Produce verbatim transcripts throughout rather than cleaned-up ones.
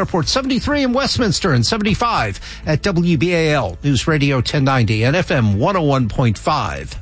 Airport, seventy-three in Westminster, and seventy-five at W B A L News Radio ten ninety and F M one oh one point five.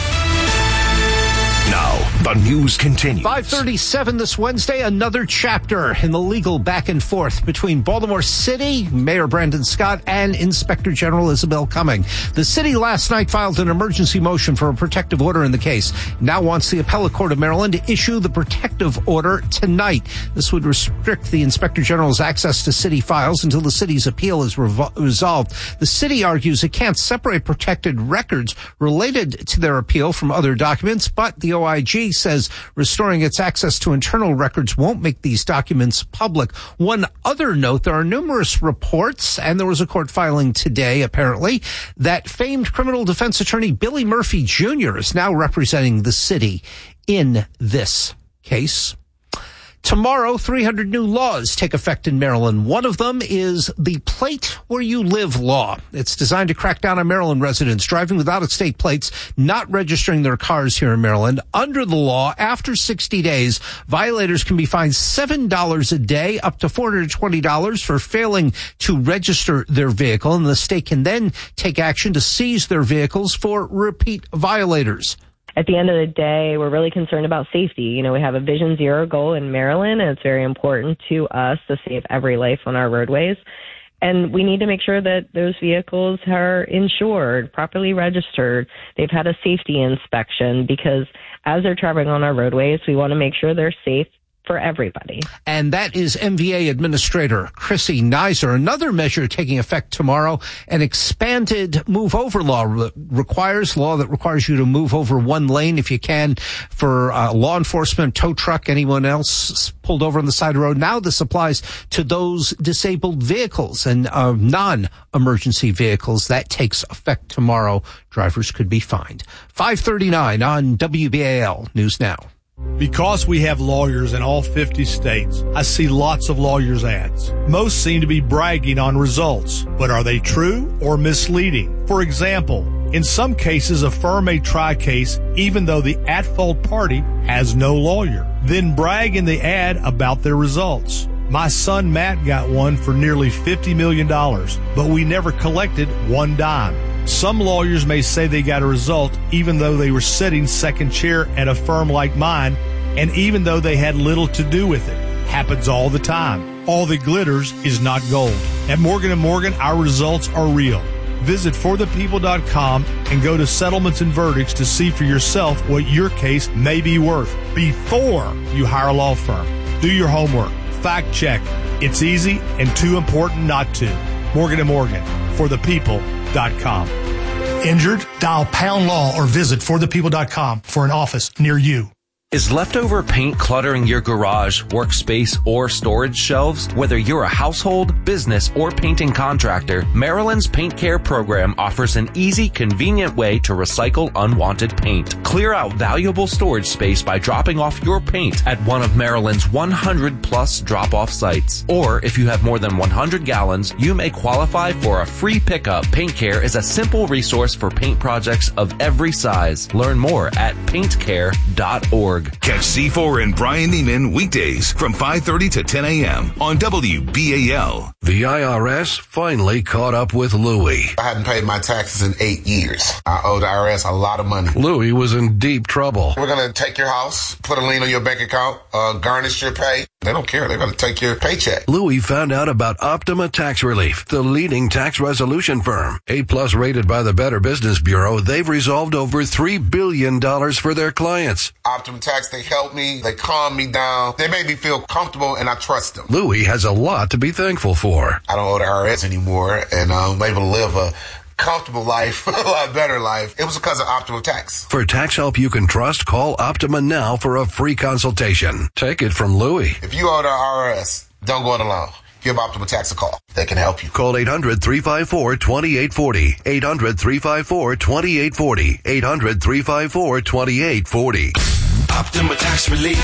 Now, the news continues. five thirty-seven this Wednesday, another chapter in the legal back and forth between Baltimore City, Mayor Brandon Scott, and Inspector General Isabel Cumming. The city last night filed an emergency motion for a protective order in the case. Now wants the Appellate Court of Maryland to issue the protective order tonight. This would restrict the Inspector General's access to city files until the city's appeal is revo- resolved. The city argues it can't separate protected records related to their appeal from other documents, but the O I G says restoring its access to internal records won't make these documents public. One other note, there are numerous reports, and there was a court filing today, apparently, that famed criminal defense attorney Billy Murphy Junior is now representing the city in this case. Tomorrow, three hundred new laws take effect in Maryland. One of them is the Plate Where You Live law. It's designed to crack down on Maryland residents driving without estate plates, not registering their cars here in Maryland. Under the law, after sixty days, violators can be fined seven dollars a day, up to four hundred twenty dollars for failing to register their vehicle, and the state can then take action to seize their vehicles for repeat violators. At the end of the day, we're really concerned about safety. You know, we have a Vision Zero goal in Maryland, and it's very important to us to save every life on our roadways. And we need to make sure that those vehicles are insured, properly registered. They've had a safety inspection, because as they're traveling on our roadways, we want to make sure they're safe for everybody. And that is M V A Administrator Chrissy Nizer. Another measure taking effect tomorrow, an expanded move-over law re- requires law that requires you to move over one lane if you can for uh, law enforcement, tow truck, anyone else pulled over on the side of the road. Now this applies to those disabled vehicles and uh, non-emergency vehicles. That takes effect tomorrow. Drivers could be fined. five thirty-nine on W B A L News Now. Because we have lawyers in all fifty states, I see lots of lawyers' ads. Most seem to be bragging on results, but are they true or misleading? For example, in some cases, a firm may try a case even though the at-fault party has no lawyer, then brag in the ad about their results. My son Matt got one for nearly fifty million dollars, but we never collected one dime. Some lawyers may say they got a result even though they were sitting second chair at a firm like mine, and even though they had little to do with it. Happens all the time. All that glitters is not gold. At Morgan and Morgan, our results are real. Visit for the people dot com and go to Settlements and Verdicts to see for yourself what your case may be worth before you hire a law firm. Do your homework. Fact check. It's easy and too important not to. Morgan and Morgan, for the people dot com. Injured? Dial pound law or visit for the people dot com for an office near you. Is leftover paint cluttering your garage, workspace, or storage shelves? Whether you're a household, business, or painting contractor, Maryland's Paint Care program offers an easy, convenient way to recycle unwanted paint. Clear out valuable storage space by dropping off your paint at one of Maryland's one hundred plus drop-off sites. Or if you have more than one hundred gallons, you may qualify for a free pickup. Paint Care is a simple resource for paint projects of every size. Learn more at paint care dot org. Catch C four and Brian Neiman weekdays from five thirty to ten a.m. on W B A L. The I R S finally caught up with Louie. I hadn't paid my taxes in eight years. I owe the I R S a lot of money. Louie was in deep trouble. We're going to take your house, put a lien on your bank account, uh, garnish your pay. They don't care. They're going to take your paycheck. Louie found out about Optima Tax Relief, the leading tax resolution firm. A-plus rated by the Better Business Bureau, they've resolved over three billion dollars for their clients. Optima Tax, they help me. They calm me down. They make me feel comfortable, and I trust them. Louie has a lot to be thankful for. I don't owe the I R S anymore, and I'm able to live a comfortable life, a lot better life. It was because of Optima Tax. For tax help you can trust, call Optima now for a free consultation. Take it from Louie. If you owe the I R S, don't go it alone. Give Optima Tax a call. They can help you. Call eight hundred, three five four, two eight four zero. eight hundred, three five four, two eight four zero. eight hundred, three five four, two eight four zero. Optima Tax Relief.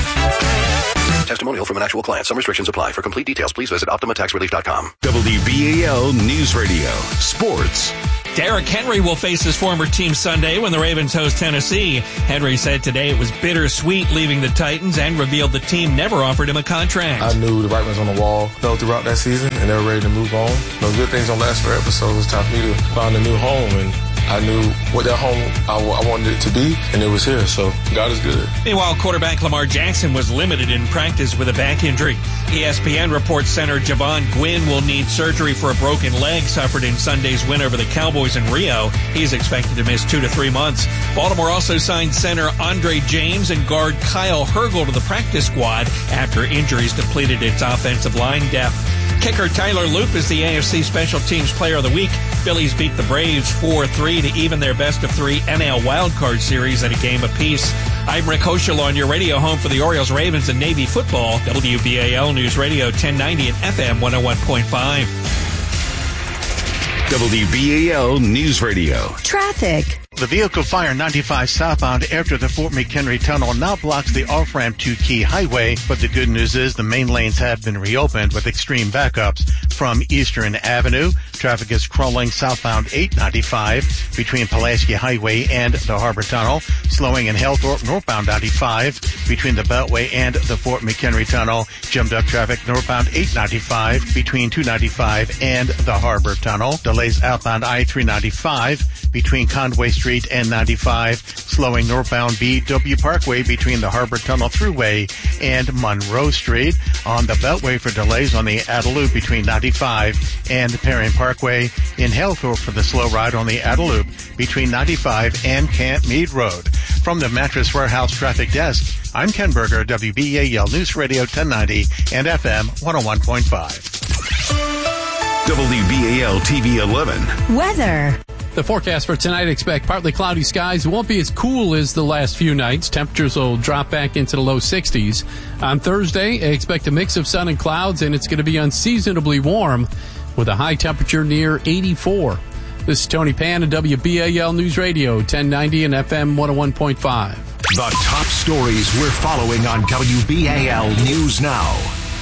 Testimonial from an actual client. Some restrictions apply. For complete details, please visit optima tax relief dot com. W B A L News Radio. Sports. Derrick Henry will face his former team Sunday when the Ravens host Tennessee. Henry said today it was bittersweet leaving the Titans and revealed the team never offered him a contract. I knew the writing was on the wall, though, throughout that season, and they were ready to move on. You know, good things don't last forever, so it was time for me to find a new home, and I knew what that home I, w- I wanted it to be, and it was here, so God is good. Meanwhile, quarterback Lamar Jackson was limited in practice with a back injury. E S P N reports center Javon Gwynn will need surgery for a broken leg suffered in Sunday's win over the Cowboys in Rio. He's expected to miss two to three months. Baltimore also signed center Andre James and guard Kyle Hergel to the practice squad after injuries depleted its offensive line depth. Kicker Tyler Loop is the A F C Special Teams Player of the Week. Phillies beat the Braves four three to even their best of three N L wildcard series at a game apiece. I'm Rick Hoschel on your radio home for the Orioles, Ravens, and Navy football. W B A L News Radio ten ninety and F M one oh one point five. W B A L News Radio. Traffic. The vehicle fire ninety-five southbound after the Fort McHenry Tunnel now blocks the off-ramp to Key Highway, but the good news is the main lanes have been reopened with extreme backups from Eastern Avenue. Traffic is crawling southbound eight ninety-five between Pulaski Highway and the Harbor Tunnel, slowing in Hillthorpe northbound ninety-five between the Beltway and the Fort McHenry Tunnel. Jammed up traffic northbound eight ninety-five between two ninety-five and the Harbor Tunnel. Delays outbound I three ninety-five between Conway Street and ninety-five, slowing northbound B W Parkway between the Harbor Tunnel Thruway and Monroe Street. On the Beltway for delays on the Adeloop between ninety-five and Perrin Parkway. In Hillthorpe for the slow ride on the Adeloop between ninety-five and Camp Meade Road. From the Mattress Warehouse Traffic Desk, I'm Ken Berger, W B A L News Radio ten ninety and F M one oh one point five. W B A L T V eleven. Weather. The forecast for tonight, expect partly cloudy skies. It won't be as cool as the last few nights. Temperatures will drop back into the low sixties. On Thursday, expect a mix of sun and clouds, and it's going to be unseasonably warm with a high temperature near eighty-four. This is Tony Pan and W B A L News Radio, ten ninety and F M one oh one point five. The top stories we're following on W B A L News Now.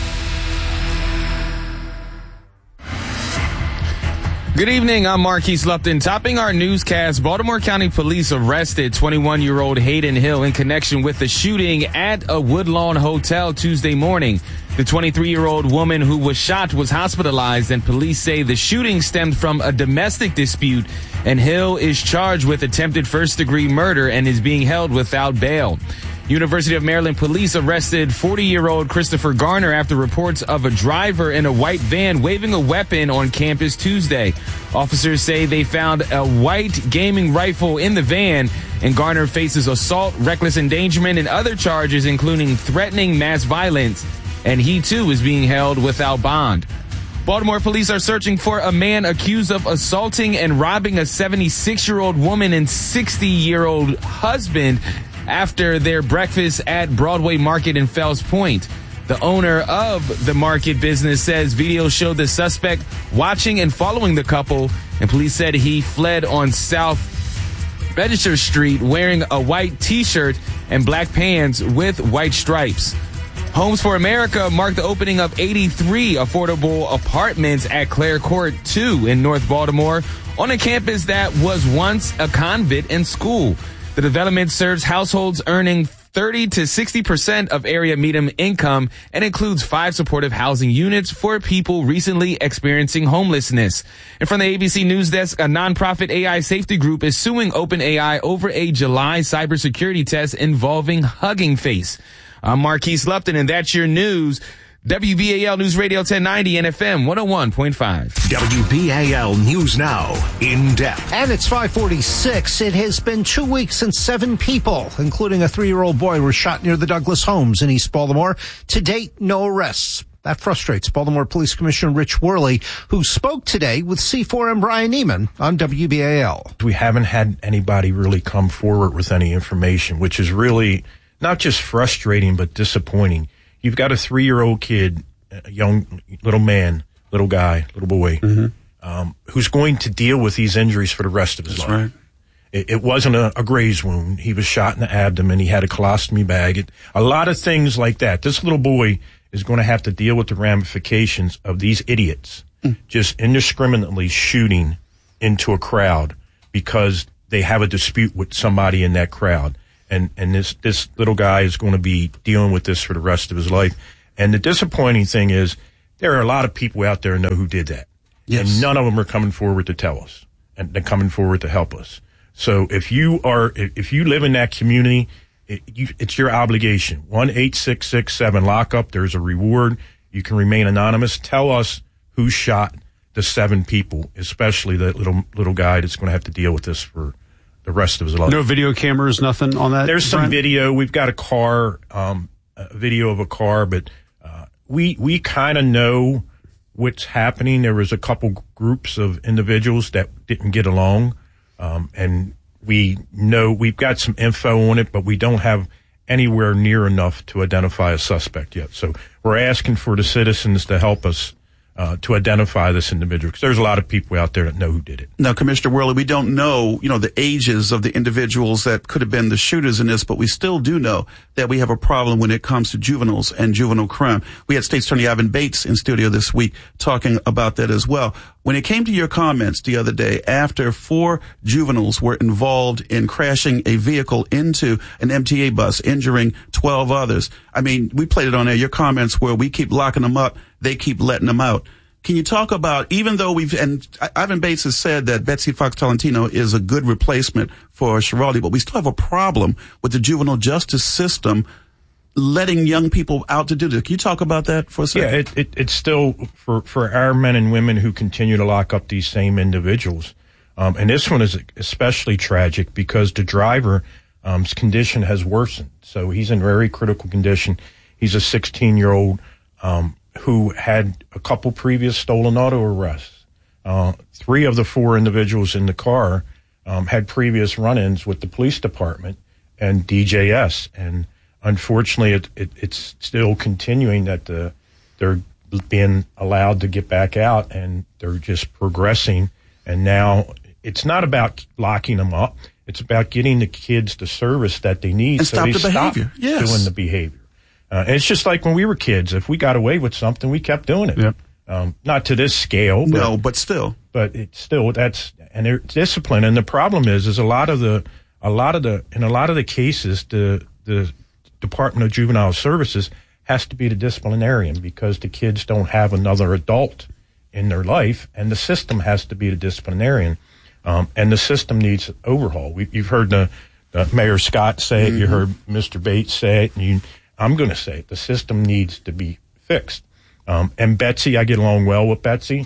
Good evening, I'm Marquise Lupton. Topping our newscast, Baltimore County Police arrested twenty-one-year-old Hayden Hill in connection with the shooting at a Woodlawn hotel Tuesday morning. The twenty-three-year-old woman who was shot was hospitalized, and police say the shooting stemmed from a domestic dispute, and Hill is charged with attempted first-degree murder and is being held without bail. University of Maryland police arrested forty-year-old Christopher Garner after reports of a driver in a white van waving a weapon on campus Tuesday. Officers say they found a white gaming rifle in the van, and Garner faces assault, reckless endangerment, and other charges, including threatening mass violence, and he too is being held without bond. Baltimore police are searching for a man accused of assaulting and robbing a seventy-six-year-old woman and sixty-year-old husband after their breakfast at Broadway Market in Fells Point. The owner of the market business says video showed the suspect watching and following the couple, and police said he fled on South Register Street wearing a white t-shirt and black pants with white stripes. Homes for America marked the opening of eighty-three affordable apartments at Clare Court two in North Baltimore on a campus that was once a convent and school. The development serves households earning thirty to sixty percent of area median income and includes five supportive housing units for people recently experiencing homelessness. And from the A B C News Desk, a nonprofit A I safety group is suing OpenAI over a July cybersecurity test involving Hugging Face. I'm Marquise Lupton, and that's your news. W B A L News Radio ten ninety and F M one oh one point five. W B A L News Now, in depth. And it's five forty-six. It has been two weeks since seven people, including a three-year-old boy, were shot near the Douglas Homes in East Baltimore. To date, no arrests. That frustrates Baltimore Police Commissioner Rich Worley, who spoke today with C four and Brian Neiman on W B A L. We haven't had anybody really come forward with any information, which is really not just frustrating, but disappointing. You've got a three-year-old kid, a young little man, little guy, little boy, mm-hmm. um, who's going to deal with these injuries for the rest of his That's life. Right. It, it wasn't a, a graze wound. He was shot in the abdomen. He had a colostomy bag. It, a lot of things like that. This little boy is going to have to deal with the ramifications of these idiots mm. just indiscriminately shooting into a crowd because they have a dispute with somebody in that crowd. And, and this, this little guy is going to be dealing with this for the rest of his life. And the disappointing thing is there are a lot of people out there who know who did that. Yes. And none of them are coming forward to tell us, and they're coming forward to help us. So if you are, if you live in that community, it, you, it's your obligation. one eight six six seven lockup. There's a reward. You can remain anonymous. Tell us who shot the seven people, especially the little little guy that's going to have to deal with this for the rest of his life. No video cameras, nothing on that? There's some Brent? video. We've got a car, um, a video of a car, but uh, we we kind of know what's happening. There was a couple groups of individuals that didn't get along, um, and we know we've got some info on it, but we don't have anywhere near enough to identify a suspect yet. So we're asking for the citizens to help us Uh, to identify this individual, because there's a lot of people out there that know who did it. Now, Commissioner Worley, we don't know, you know, the ages of the individuals that could have been the shooters in this, but we still do know that we have a problem when it comes to juveniles and juvenile crime. We had State Attorney Ivan Bates in studio this week talking about that as well. When it came to your comments the other day, after four juveniles were involved in crashing a vehicle into an M T A bus, injuring twelve others, I mean, we played it on there. Your comments were, we keep locking them up, they keep letting them out. Can you talk about, even though we've, and Ivan Bates has said that Betsy Fox Tolentino is a good replacement for Schiraldi, but we still have a problem with the juvenile justice system letting young people out to do this. Can you talk about that for a second? Yeah, it, it, it's still for, for our men and women who continue to lock up these same individuals. Um, and this one is especially tragic because the driver's um, condition has worsened. So he's in very critical condition. He's a sixteen-year-old um, who had a couple previous stolen auto arrests. Uh, three of the four individuals in the car um, had previous run-ins with the police department and D J S. And unfortunately, it, it, it's still continuing that the, they're being allowed to get back out, and they're just progressing. And now it's not about locking them up. It's about getting the kids the service that they need and so stop they the stop behavior. Yes. doing the behavior. Uh, and it's just like when we were kids. If we got away with something, we kept doing it. Yep. Um, not to this scale. But, no, but still. But it's still, that's, and it's discipline. And the problem is, is a lot of the, a lot of the, in a lot of the cases, the, the Department of Juvenile Services has to be the disciplinarian because the kids don't have another adult in their life, and the system has to be the disciplinarian. Um, and the system needs overhaul. We, you've heard the, the Mayor Scott say it. Mm-hmm. You heard Mister Bates say it. And you, I'm going to say it. The system needs to be fixed. Um, and Betsy, I get along well with Betsy.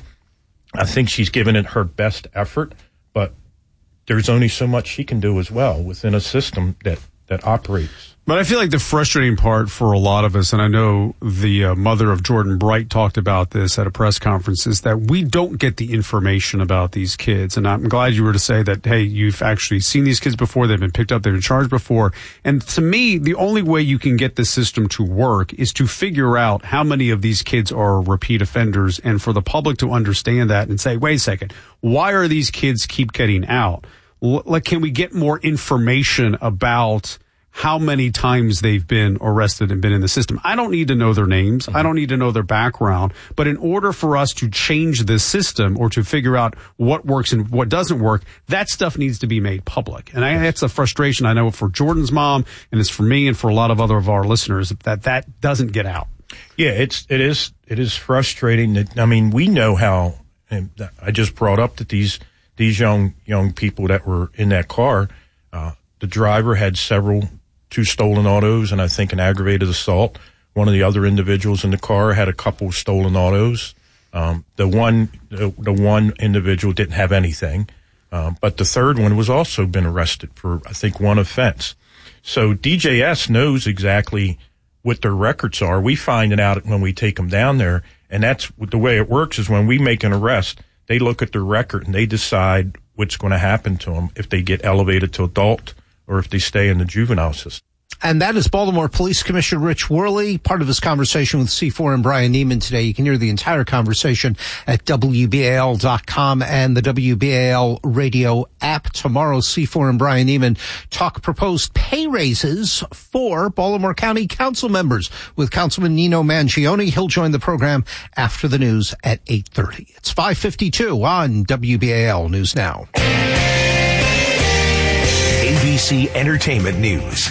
I think she's given it her best effort, but there's only so much she can do as well within a system that, that operates. But I feel like the frustrating part for a lot of us, and I know the uh, mother of Jordan Bright talked about this at a press conference, is that we don't get the information about these kids. And I'm glad you were to say that, hey, you've actually seen these kids before, they've been picked up, they've been charged before. And to me, the only way you can get the system to work is to figure out how many of these kids are repeat offenders, and for the public to understand that and say, wait a second, why are these kids keep getting out? L- like, can we get more information about how many times they've been arrested and been in the system? I don't need to know their names. I don't need to know their background. But in order for us to change this system or to figure out what works and what doesn't work, that stuff needs to be made public. And I, that's a frustration I know for Jordan's mom, and it's for me and for a lot of other of our listeners, that that doesn't get out. Yeah, it's, it is, it is frustrating that, I mean, we know how, and I just brought up that these, these young, young people that were in that car, uh, the driver had several two stolen autos, and I think an aggravated assault. One of the other individuals in the car had a couple stolen autos. Um, the one, the, the one individual didn't have anything, um, but the third one was also been arrested for, I think, one offense. So D J S knows exactly what their records are. We find it out when we take them down there, and that's the way it works. Is when we make an arrest, they look at their record and they decide what's going to happen to them if they get elevated to adult or if they stay in the juvenile system. And that is Baltimore Police Commissioner Rich Worley, part of his conversation with C four and Brian Neiman today. You can hear the entire conversation at W B A L dot com and the W B A L radio app. Tomorrow, C four and Brian Neiman talk proposed pay raises for Baltimore County Council members with Councilman Nino Mangione. He'll join the program after the news at eight thirty. It's five fifty-two on W B A L News Now. A B C Entertainment News.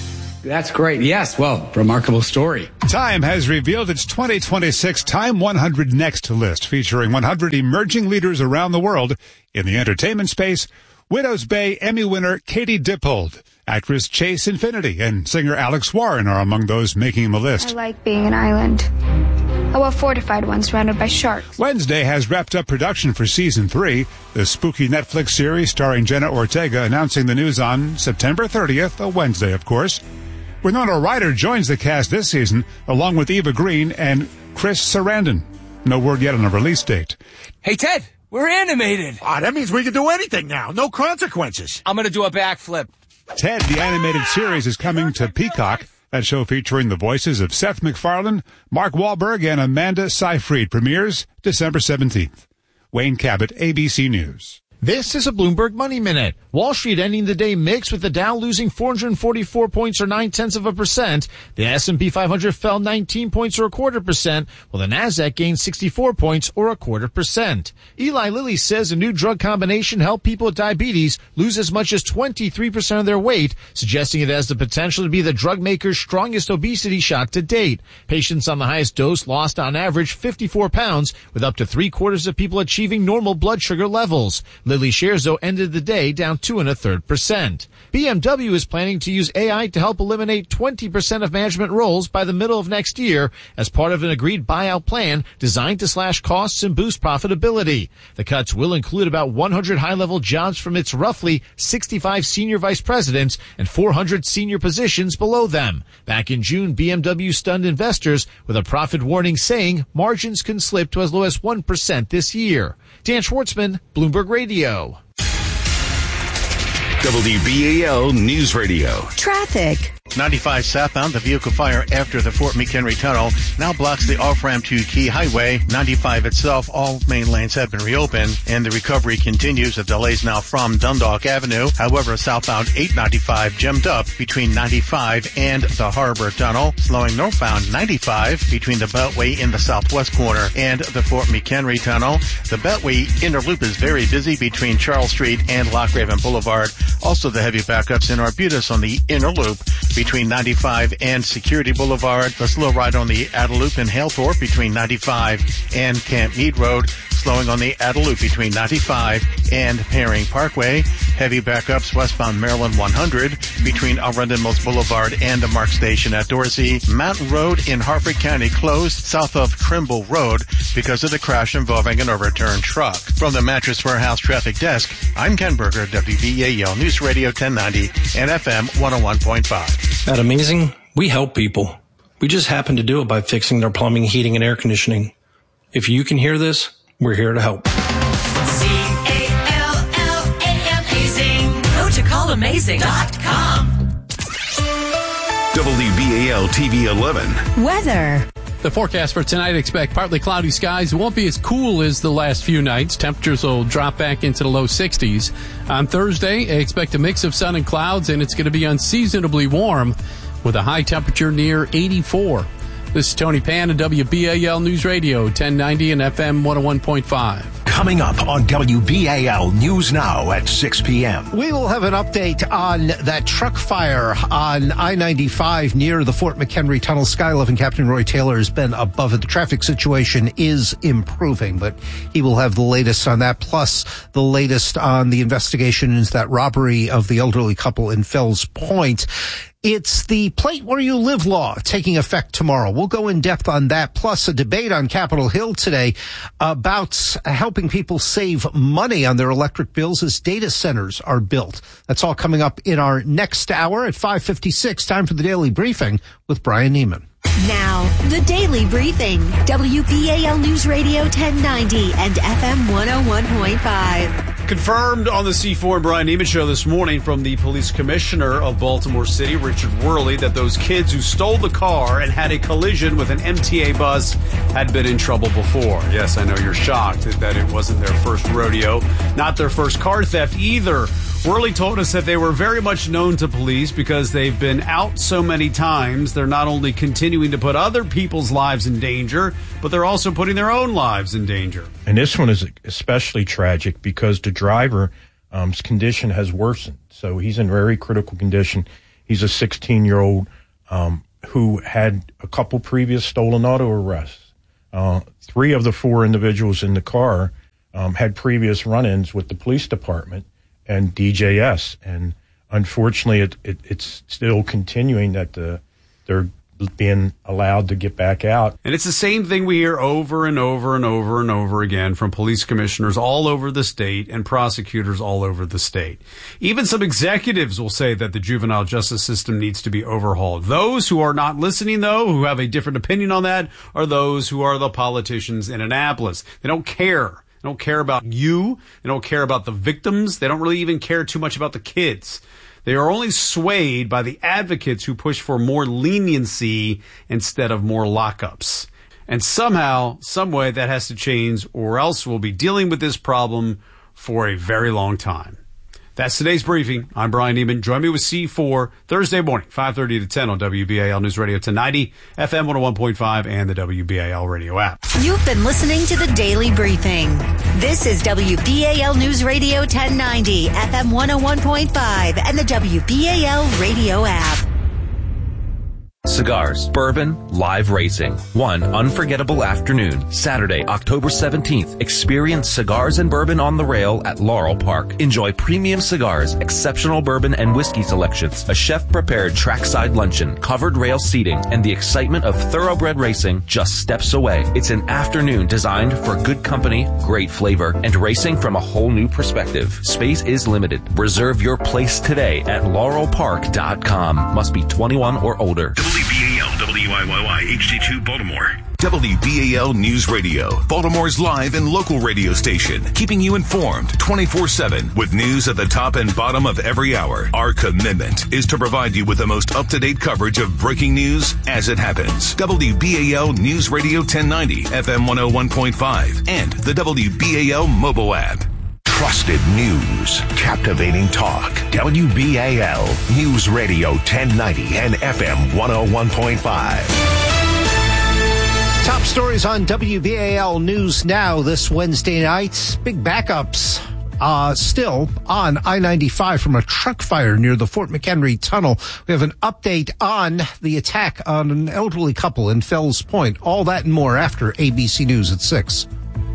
that's great. Yes, well, remarkable story. Time has revealed its twenty twenty-six Time one hundred Next list, featuring one hundred emerging leaders around the world in the entertainment space. Widow's Bay Emmy winner Katie Dippold, actress Chase Infinity, and singer Alex Warren are among those making the list. I like being an island. A well-fortified one surrounded by sharks. Wednesday has wrapped up production for season three, the spooky Netflix series starring Jenna Ortega, announcing the news on September thirtieth, a Wednesday, of course. Winona Ryder joins the cast this season, along with Eva Green and Chris Sarandon. No word yet on a release date. Hey, Ted, we're animated. Ah, that means we can do anything now. No consequences. I'm going to do a backflip. Ted, the animated series, is coming to Peacock. That show featuring the voices of Seth MacFarlane, Mark Wahlberg, and Amanda Seyfried premieres December seventeenth. Wayne Cabot, A B C News. This is a Bloomberg Money Minute. Wall Street ending the day mixed, with the Dow losing four hundred forty-four points or nine tenths of a percent. The S and P five hundred fell nineteen points or a quarter percent, while the Nasdaq gained sixty-four points or a quarter percent. Eli Lilly says a new drug combination helped people with diabetes lose as much as twenty-three percent of their weight, suggesting it has the potential to be the drug maker's strongest obesity shot to date. Patients on the highest dose lost on average fifty-four pounds, with up to three quarters of people achieving normal blood sugar levels. Lilly shares, though, ended the day down two and a third percent. B M W is planning to use A I to help eliminate twenty percent of management roles by the middle of next year as part of an agreed buyout plan designed to slash costs and boost profitability. The cuts will include about one hundred high-level jobs from its roughly sixty-five senior vice presidents and four hundred senior positions below them. Back in June, B M W stunned investors with a profit warning saying margins can slip to as low as one percent this year. Dan Schwartzman, Bloomberg Radio. W B A L News Radio. Traffic. ninety-five southbound, the vehicle fire after the Fort McHenry Tunnel now blocks the off-ramp to Key Highway. ninety-five itself, all main lanes have been reopened, and the recovery continues. The delays now from Dundalk Avenue. However, southbound eight ninety-five gemmed up between ninety-five and the Harbor Tunnel, slowing northbound ninety-five between the Beltway in the southwest corner and the Fort McHenry Tunnel. The Beltway inner loop is very busy between Charles Street and Lochraven Boulevard. Also, the heavy backups in Arbutus on the inner loop between ninety-five and Security Boulevard. The slow ride on the Adda Loop in Halethorpe between ninety-five and Camp Meade Road. Slowing on the Adda Loop between ninety-five and Paring Parkway. Heavy backups westbound Maryland one hundred between Arundel Mills Boulevard and the Mark Station at Dorsey. Mountain Road in Harford County closed south of Trimble Road because of the crash involving an overturned truck. From the Mattress Warehouse Traffic Desk, I'm Ken Berger, W B A L News Radio ten ninety and F M one oh one point five. At Amazing, we help people. We just happen to do it by fixing their plumbing, heating, and air conditioning. If you can hear this, we're here to help. C A L L A M Amazing. Go to call amazing dot com. W B A L T V eleven. Weather. The forecast for tonight, expect partly cloudy skies. It won't be as cool as the last few nights. Temperatures will drop back into the low sixties. On Thursday, expect a mix of sun and clouds, and it's going to be unseasonably warm with a high temperature near eighty-four. This is Tony Pan at W B A L News Radio, ten ninety and F M one oh one point five. Coming up on W B A L News Now at six p.m. We will have an update on that truck fire on I ninety-five near the Fort McHenry Tunnel. Sky eleven Captain Roy Taylor has been above it. The traffic situation is improving, but he will have the latest on that, plus the latest on the investigation into that robbery of the elderly couple in Fells Point. It's the Plate Where You Live law taking effect tomorrow. We'll go in depth on that, plus a debate on Capitol Hill today about helping people save money on their electric bills as data centers are built. That's all coming up in our next hour at five fifty-six. Time for the Daily Briefing with Brian Neiman. Now, the Daily Briefing. W B A L News Radio ten ninety and F M one oh one point five. Confirmed on the C four and Brian Neiman show this morning from the police commissioner of Baltimore City, Richard Worley, that those kids who stole the car and had a collision with an M T A bus had been in trouble before. Yes, I know you're shocked that it wasn't their first rodeo, not their first car theft either. Worley told us that they were very much known to police because they've been out so many times. They're not only continuing to put other people's lives in danger, but they're also putting their own lives in danger. And this one is especially tragic because the driver's um, condition has worsened. So he's in very critical condition. He's a sixteen-year-old um, who had a couple previous stolen auto arrests. Uh, three of the four individuals in the car um, had previous run-ins with the police department and D J S. And unfortunately, it, it, it's still continuing that the, they're being allowed to get back out. And it's the same thing we hear over and over and over and over again from police commissioners all over the state and prosecutors all over the state. Even some executives will say that the juvenile justice system needs to be overhauled. Those who are not listening, though, who have a different opinion on that, are those who are the politicians in Annapolis. They don't care. They don't care about you. They don't care about the victims. They don't really even care too much about the kids. They are only swayed by the advocates who push for more leniency instead of more lockups. And somehow, some way that has to change, or else we'll be dealing with this problem for a very long time. That's today's briefing. I'm Brian Neiman. Join me with C four Thursday morning, five thirty to ten on W B A L News Radio ten ninety, F M one oh one point five, and the W B A L radio app. You've been listening to the Daily Briefing. This is W B A L News Radio ten ninety, F M one oh one point five, and the W B A L radio app. Cigars, bourbon, live racing. One unforgettable afternoon, Saturday, October seventeenth. Experience cigars and bourbon on the rail at Laurel Park. Enjoy premium cigars, exceptional bourbon and whiskey selections, a chef-prepared trackside luncheon, covered rail seating, and the excitement of thoroughbred racing just steps away. It's an afternoon designed for good company, great flavor, and racing from a whole new perspective. Space is limited. Reserve your place today at laurel park dot com. Must be twenty-one or older. W B A L W I Y Y H D two Baltimore. W B A L News Radio, Baltimore's live and local radio station, keeping you informed twenty-four seven with news at the top and bottom of every hour. Our commitment is to provide you with the most up-to-date coverage of breaking news as it happens. W B A L News Radio ten ninety, F M one oh one point five, and the W B A L mobile app. Trusted news, captivating talk. W B A L News Radio ten ninety and F M one oh one point five. Top stories on W B A L News Now this Wednesday night. Big backups uh, still on I ninety-five from a truck fire near the Fort McHenry Tunnel. We have an update on the attack on an elderly couple in Fells Point. All that and more after A B C News at six.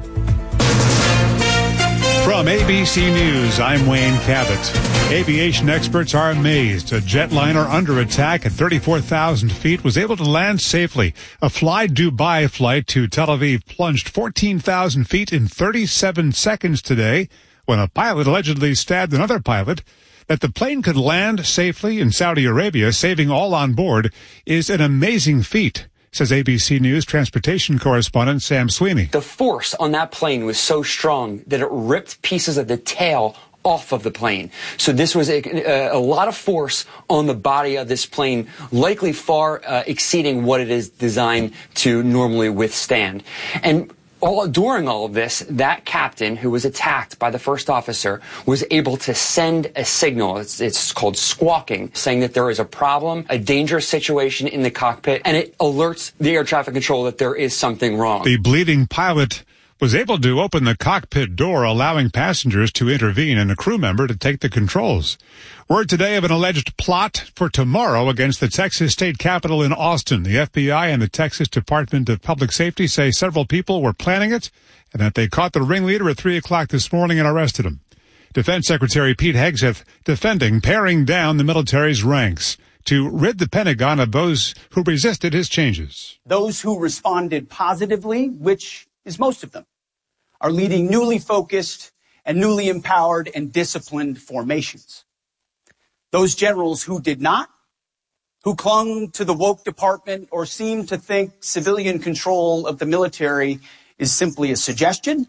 From A B C News, I'm Wayne Cabot. Aviation experts are amazed a jetliner under attack at thirty-four thousand feet was able to land safely. A Fly Dubai flight to Tel Aviv plunged fourteen thousand feet in thirty-seven seconds today when a pilot allegedly stabbed another pilot. That the plane could land safely in Saudi Arabia, saving all on board, is an amazing feat, says A B C News transportation correspondent Sam Sweeney. The force on that plane was so strong that it ripped pieces of the tail off of the plane. So this was a, a, a lot of force on the body of this plane, likely far uh, exceeding what it is designed to normally withstand. And all, during all of this, that captain who was attacked by the first officer was able to send a signal. It's, it's called squawking, saying that there is a problem, a dangerous situation in the cockpit, and it alerts the air traffic control that there is something wrong. The bleeding pilot was able to open the cockpit door, allowing passengers to intervene and a crew member to take the controls. Word today of an alleged plot for tomorrow against the Texas state capitol in Austin. The F B I and the Texas Department of Public Safety say several people were planning it and that they caught the ringleader at three o'clock this morning and arrested him. Defense Secretary Pete Hegseth defending paring down the military's ranks to rid the Pentagon of those who resisted his changes. Those who responded positively, which is most of them, are leading newly focused and newly empowered and disciplined formations. Those generals who did not, who clung to the woke department or seemed to think civilian control of the military is simply a suggestion,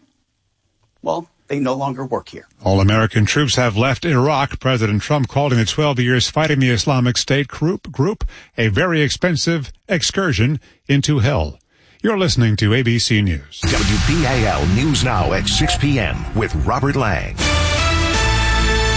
well, they no longer work here. All American troops have left Iraq. President Trump calling the twelve years fighting the Islamic State group, group a very expensive excursion into hell. You're listening to A B C News. W B A L News Now at six p.m. with Robert Lang.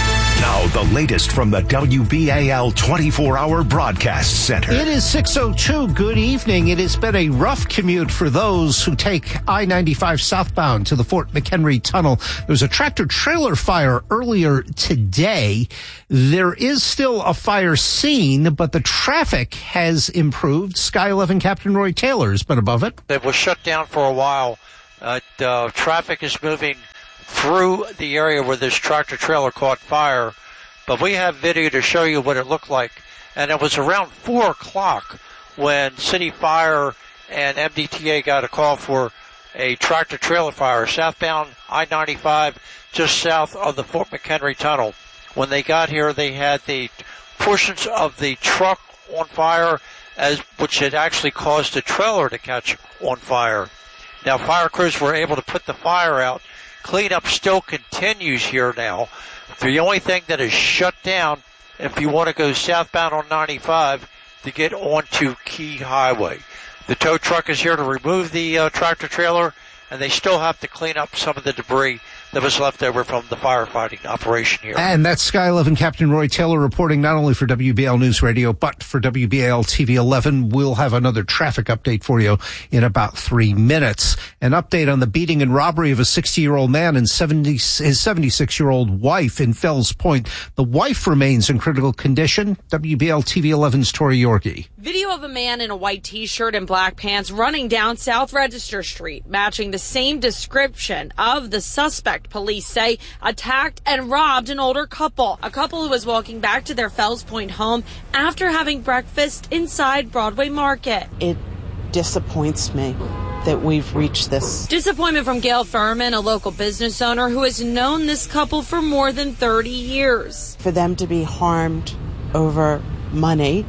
Now, the latest from the W B A L twenty-four hour Broadcast Center. It is six oh two. Good evening. It has been a rough commute for those who take I ninety-five southbound to the Fort McHenry Tunnel. There was a tractor-trailer fire earlier today. There is still a fire scene, but the traffic has improved. Sky eleven Captain Roy Taylor has been above it. It was shut down for a while. Uh, uh, traffic is moving through the area where this tractor trailer caught fire, but we have video to show you what it looked like. And it was around four o'clock when City Fire and M D T A got a call for a tractor trailer fire southbound I ninety-five just south of the Fort McHenry Tunnel. When they got here, they had the portions of the truck on fire, as which had actually caused the trailer to catch on fire. Now, fire crews were able to put the fire out. Cleanup still continues here now. The only thing that is shut down, if you want to go southbound on ninety-five to get onto Key Highway. The tow truck is here to remove the uh, tractor trailer, and they still have to clean up some of the debris that was left over from the firefighting operation here. And that's Sky eleven Captain Roy Taylor reporting not only for W B A L News Radio, but for W B A L T V eleven. We'll have another traffic update for you in about three minutes. An update on the beating and robbery of a sixty-year-old man and seventy, his seventy-six-year-old wife in Fells Point. The wife remains in critical condition. W B A L T V eleven's Tori Yorkie. Video of a man in a white T-shirt and black pants running down South Register Street, matching the same description of the suspect. Police say attacked and robbed an older couple. A couple who was walking back to their Fells Point home after having breakfast inside Broadway Market. It disappoints me that we've reached this. Disappointment from Gail Furman, a local business owner who has known this couple for more than thirty years. For them to be harmed over money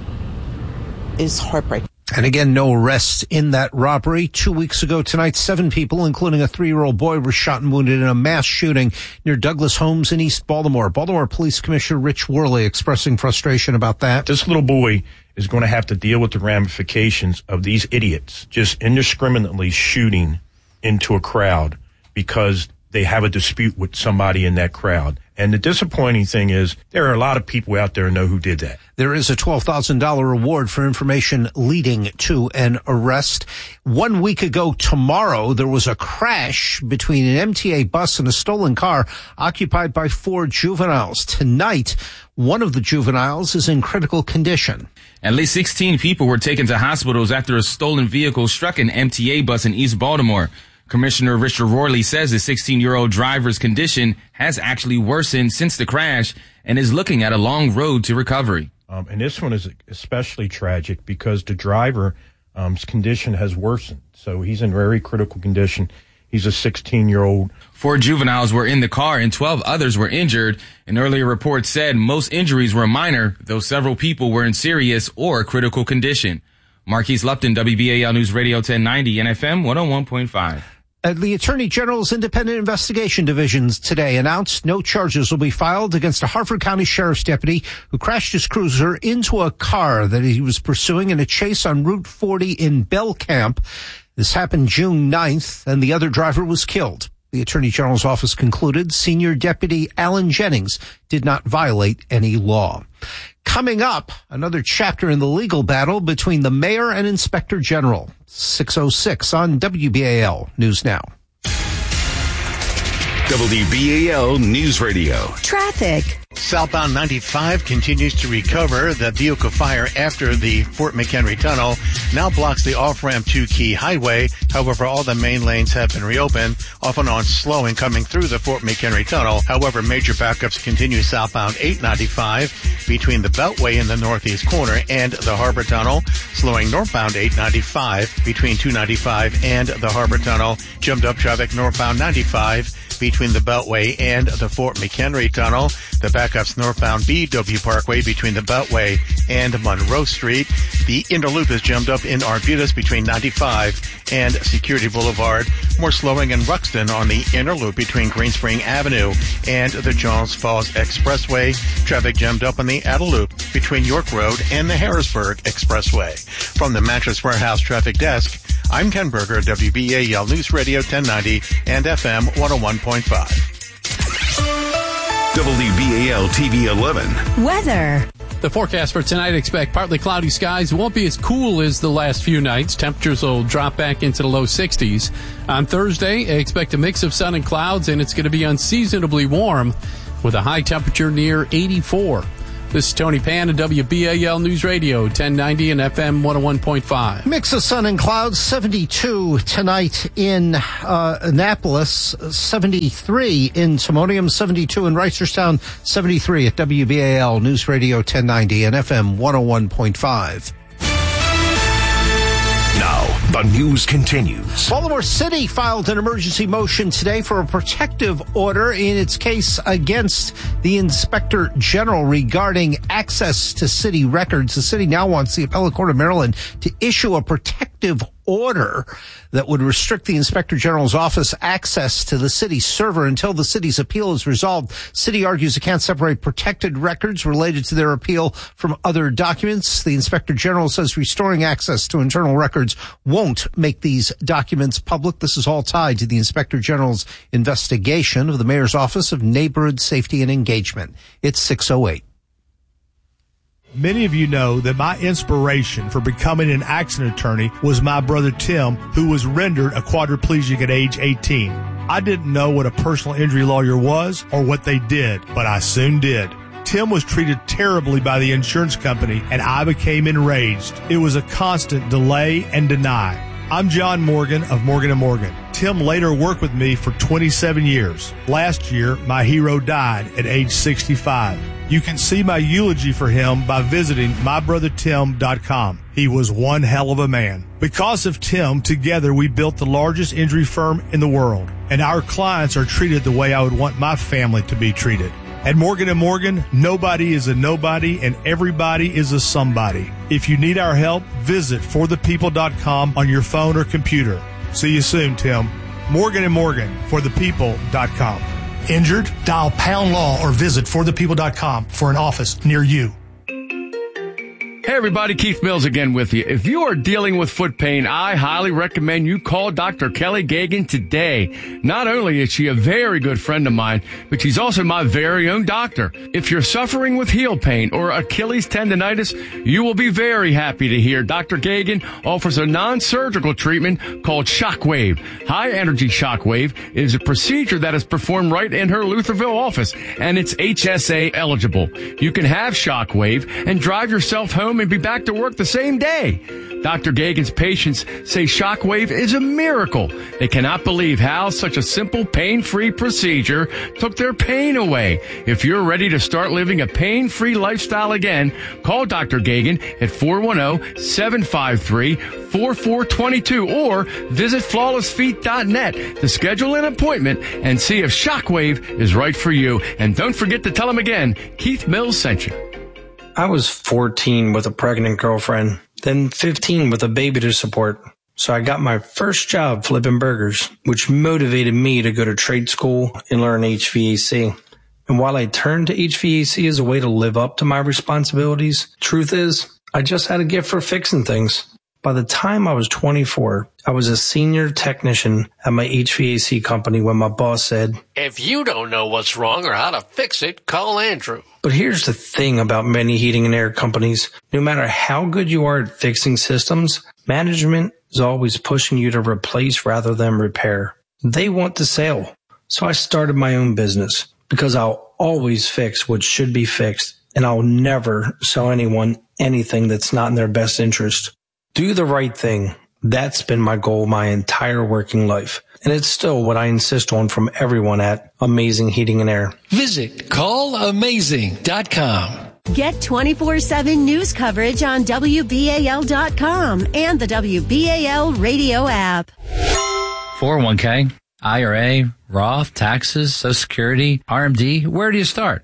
is heartbreaking. And again, no arrests in that robbery. Two weeks ago tonight, seven people, including a three-year-old boy, were shot and wounded in a mass shooting near Douglas Homes in East Baltimore. Baltimore Police Commissioner Rich Worley expressing frustration about that. This little boy is going to have to deal with the ramifications of these idiots just indiscriminately shooting into a crowd because they have a dispute with somebody in that crowd. And the disappointing thing is there are a lot of people out there who know who did that. There is a twelve thousand dollars reward for information leading to an arrest. One week ago tomorrow, there was a crash between an M T A bus and a stolen car occupied by four juveniles. Tonight, one of the juveniles is in critical condition. At least sixteen people were taken to hospitals after a stolen vehicle struck an M T A bus in East Baltimore. Commissioner Richard Worley says the sixteen-year-old driver's condition has actually worsened since the crash and is looking at a long road to recovery. Um, and this one is especially tragic because the driver's um, condition has worsened. So he's in very critical condition. He's a sixteen-year-old. Four juveniles were in the car and twelve others were injured. An earlier report said most injuries were minor, though several people were in serious or critical condition. Marquise Lupton, W B A L News Radio ten ninety and F M one oh one point five. Uh, the Attorney General's Independent Investigation Divisions today announced no charges will be filed against a Harford County Sheriff's deputy who crashed his cruiser into a car that he was pursuing in a chase on Route forty in Belcamp. This happened June ninth, and the other driver was killed. The Attorney General's office concluded Senior Deputy Alan Jennings did not violate any law. Coming up, another chapter in the legal battle between the mayor and Inspector General. six oh six on W B A L News Now. W B A L News Radio. Traffic. Southbound ninety-five continues to recover. The vehicle fire after the Fort McHenry Tunnel now blocks the off-ramp to Key Highway. However, all the main lanes have been reopened, off and on slowing coming through the Fort McHenry Tunnel. However, major backups continue southbound eight ninety-five between the Beltway in the northeast corner and the Harbor Tunnel, slowing northbound eight ninety-five between two ninety-five and the Harbor Tunnel. Jumped up traffic northbound ninety-five between the Beltway and the Fort McHenry Tunnel. The backups northbound B W Parkway between the Beltway and Monroe Street. The inner loop is jammed up in Arbutus between ninety-five and Security Boulevard. More slowing in Ruxton on the inner loop between Green Spring Avenue and the Johns Falls Expressway. Traffic jammed up on the outer loop between York Road and the Harrisburg Expressway. From the Mattress Warehouse Traffic Desk, I'm Ken Berger, W B A L News Radio ten ninety and F M one oh one point five. W B A L T V eleven. Weather. The forecast for tonight, expect partly cloudy skies. It won't be as cool as the last few nights. Temperatures will drop back into the low sixties. On Thursday, expect a mix of sun and clouds, and it's going to be unseasonably warm with a high temperature near eighty-four. This is Tony Pan at W B A L News Radio, ten ninety and F M one oh one point five. Mix of sun and clouds, seventy-two tonight in uh, Annapolis, seventy-three in Timonium, seventy-two in Reisterstown, seventy-three at W B A L News Radio ten ninety and F M one oh one point five. Now, the news continues. Baltimore City filed an emergency motion today for a protective order in its case against the Inspector General regarding access to city records. The city now wants the Appellate Court of Maryland to issue a protective order that would restrict the Inspector General's office access to the city's server until the city's appeal is resolved. City argues it can't separate protected records related to their appeal from other documents. The Inspector General says restoring access to internal records won't make these documents public. This is all tied to the Inspector General's investigation of the Mayor's Office of Neighborhood Safety and Engagement. It's six oh eight. Many of you know that my inspiration for becoming an accident attorney was my brother Tim, who was rendered a quadriplegic at age eighteen. I didn't know what a personal injury lawyer was or what they did, but I soon did. Tim was treated terribly by the insurance company, and I became enraged. It was a constant delay and deny. I'm John Morgan of Morgan and Morgan. Tim later worked with me for twenty-seven years. Last year, my hero died at age sixty-five. You can see my eulogy for him by visiting my brother tim dot com. He was one hell of a man. Because of Tim, together we built the largest injury firm in the world, and our clients are treated the way I would want my family to be treated. At Morgan and Morgan, nobody is a nobody and everybody is a somebody. If you need our help, visit for the people dot com on your phone or computer. See you soon, Tim. Morgan and Morgan, for the people dot com. Injured? Dial pound law or visit for the people dot com for an office near you. Hey everybody, Keith Mills again with you. If you are dealing with foot pain, I highly recommend you call Doctor Kelly Gagan today. Not only is she a very good friend of mine, but she's also my very own doctor. If you're suffering with heel pain or Achilles tendonitis, you will be very happy to hear Doctor Gagan offers a non-surgical treatment called Shockwave. High energy Shockwave is a procedure that is performed right in her Lutherville office, and it's H S A eligible. You can have Shockwave and drive yourself home and be back to work the same day. Doctor Gagan's patients say Shockwave is a miracle. They cannot believe how such a simple, pain-free procedure took their pain away. If you're ready to start living a pain-free lifestyle again, call Doctor Gagan at four one zero, seven five three, four four two two or visit flawless feet dot net to schedule an appointment and see if Shockwave is right for you. And don't forget to tell him again, Keith Mills sent you. I was fourteen with a pregnant girlfriend, then fifteen with a baby to support. So I got my first job flipping burgers, which motivated me to go to trade school and learn H V A C. And while I turned to H V A C as a way to live up to my responsibilities, truth is, I just had a gift for fixing things. By the time I was twenty-four, I was a senior technician at my H V A C company when my boss said, "If you don't know what's wrong or how to fix it, call Andrew." But here's the thing about many heating and air companies. No matter how good you are at fixing systems, management is always pushing you to replace rather than repair. They want the sale. So I started my own business because I'll always fix what should be fixed, and I'll never sell anyone anything that's not in their best interest. Do the right thing. That's been my goal my entire working life. And it's still what I insist on from everyone at Amazing Heating and Air. Visit call amazing dot com. Get twenty-four seven news coverage on W B A L dot com and the W B A L radio app. four oh one k, I R A, Roth, taxes, Social Security, R M D. Where do you start?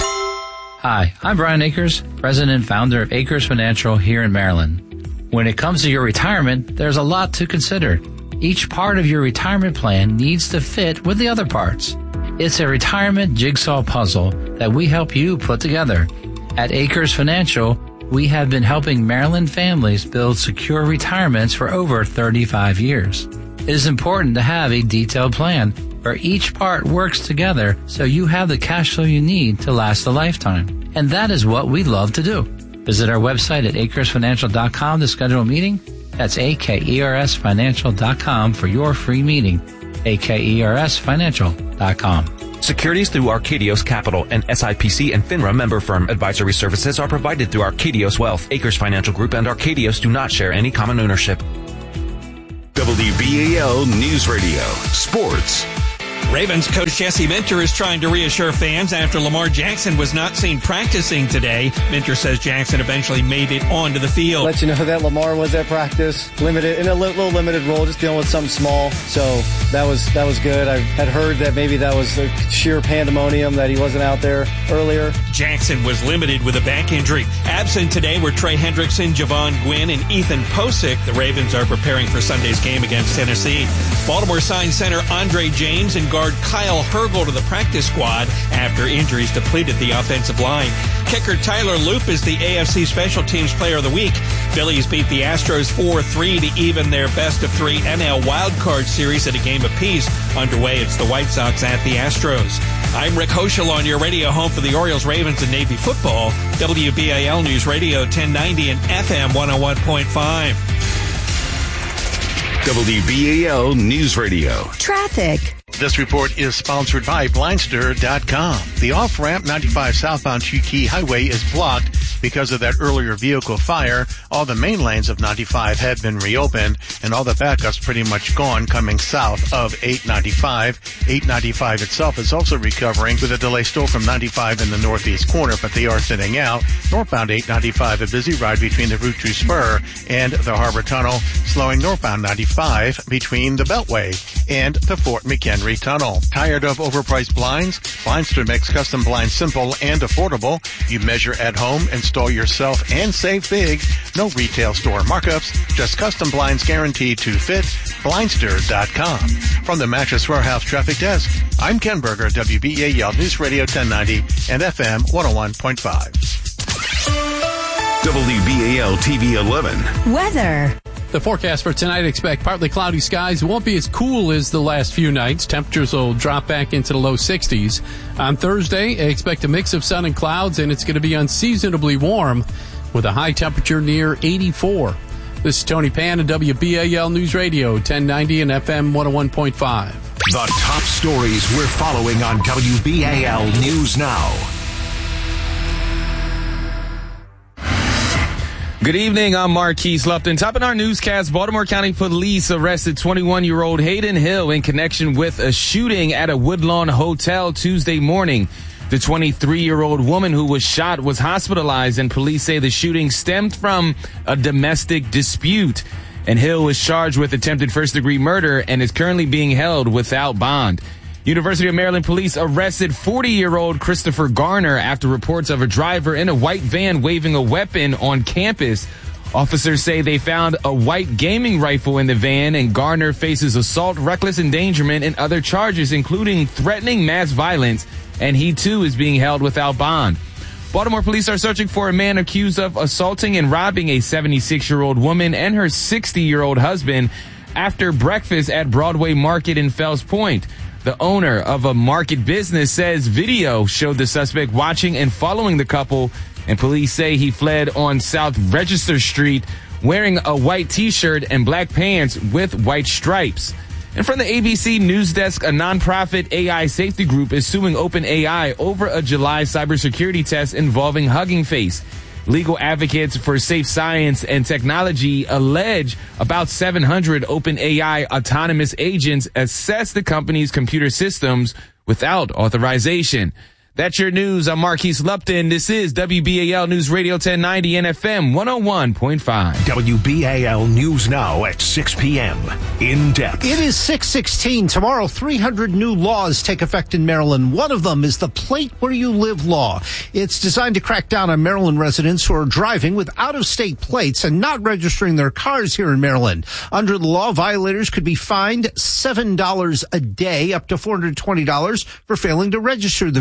Hi, I'm Brian Akers, president and founder of Akers Financial here in Maryland. When it comes to your retirement, there's a lot to consider. Each part of your retirement plan needs to fit with the other parts. It's a retirement jigsaw puzzle that we help you put together. At Akers Financial, we have been helping Maryland families build secure retirements for over thirty-five years. It is important to have a detailed plan where each part works together so you have the cash flow you need to last a lifetime. And that is what we love to do. Visit our website at acres financial dot com to schedule a meeting. That's A K E R S financial dot com for your free meeting. A K E R S financial dot com. Securities through Arcadios Capital, and S I P C and FINRA member firm. Advisory services are provided through Arcadios Wealth. Acres Financial Group and Arcadios do not share any common ownership. W B A L News Radio Sports. Ravens coach Jesse Minter is trying to reassure fans after Lamar Jackson was not seen practicing today. Minter says Jackson eventually made it onto the field. Let you know that Lamar was at practice, limited in a little limited role, just dealing with something small. So that was that was good. I had heard that maybe that was a sheer pandemonium that he wasn't out there earlier. Jackson was limited with a back injury. Absent today were Trey Hendrickson, Javon Gwynn, and Ethan Posick. The Ravens are preparing for Sunday's game against Tennessee. Baltimore signed center Andre James and guard Kyle Hergel to the practice squad after injuries depleted the offensive line. Kicker Tyler Loop is the A F C Special Teams Player of the Week. Phillies beat the Astros four three to even their best of three N L wildcard series at a game apiece. Underway, it's the White Sox at the Astros. I'm Rick Hoschel on your radio home for the Orioles, Ravens, and Navy football. W B A L News Radio ten ninety and F M one oh one point five. W B A L News Radio. Traffic. This report is sponsored by Blindster dot com. The off-ramp ninety-five southbound Chukey Highway is blocked because of that earlier vehicle fire. All the main lanes of ninety-five have been reopened, and all the backups pretty much gone coming south of eight ninety-five. eight ninety-five itself is also recovering with a delay still from ninety-five in the northeast corner, but they are thinning out. Northbound eight ninety-five, a busy ride between the Route two Spur and the Harbor Tunnel, slowing northbound ninety-five between the Beltway and the Fort McHenry Tunnel. Tired of overpriced blinds? Blindster makes custom blinds simple and affordable. You measure at home, install yourself, and save big. No retail store markups, just custom blinds guaranteed to fit. Blindster dot com. From the Mattress Warehouse Traffic Desk, I'm Ken Berger, W B A L News Radio ten ninety and F M one oh one point five. W B A L T V eleven. Weather. The forecast for tonight, expect partly cloudy skies. It won't be as cool as the last few nights. Temperatures will drop back into the low sixties. On Thursday, expect a mix of sun and clouds, and it's going to be unseasonably warm with a high temperature near eighty-four. This is Tony Pan and W B A L News Radio, ten ninety and F M one oh one point five. The top stories we're following on W B A L News Now. Good evening, I'm Marquise Lupton. Topping our newscast, Baltimore County Police arrested twenty-one-year-old Hayden Hill in connection with a shooting at a Woodlawn hotel Tuesday morning. The twenty-three-year-old woman who was shot was hospitalized, and police say the shooting stemmed from a domestic dispute. And Hill was charged with attempted first-degree murder and is currently being held without bond. University of Maryland police arrested forty-year-old Christopher Garner after reports of a driver in a white van waving a weapon on campus. Officers say they found a white gaming rifle in the van, and Garner faces assault, reckless endangerment, and other charges, including threatening mass violence, and he too is being held without bond. Baltimore police are searching for a man accused of assaulting and robbing a seventy-six-year-old woman and her sixty-year-old husband after breakfast at Broadway Market in Fells Point. The owner of a market business says video showed the suspect watching and following the couple, and police say he fled on South Register Street wearing a white T-shirt and black pants with white stripes. And from the A B C News Desk, a nonprofit A I safety group is suing OpenAI over a July cybersecurity test involving Hugging Face. Legal advocates for safe science and technology allege about seven hundred OpenAI autonomous agents assess the company's computer systems without authorization. That's your news. I'm Marquise Lupton. This is W B A L News Radio ten ninety and F M one oh one point five. W B A L News Now at six p.m. In depth. It is six sixteen. Tomorrow, three hundred new laws take effect in Maryland. One of them is the Plate Where You Live law. It's designed to crack down on Maryland residents who are driving with out-of-state plates and not registering their cars here in Maryland. Under the law, violators could be fined seven dollars a day, up to four hundred twenty dollars for failing to register the vehicle,